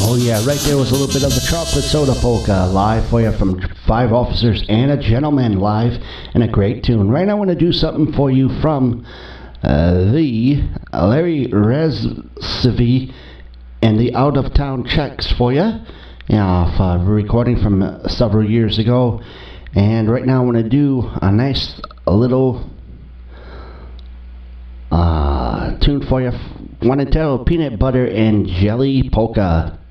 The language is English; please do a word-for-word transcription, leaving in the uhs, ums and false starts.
Oh yeah, right there was a little bit of the chocolate soda polka live for you from Five Officers and a Gentleman live, and a great tune. Right now I want to do something for you from uh, the Larry Rezvi and the Out of Town Checks for you. Yeah, uh, recording from uh, several years ago. And right now I want to do a nice a little uh, tune for you. Want to tell Peanut Butter and Jelly Polka.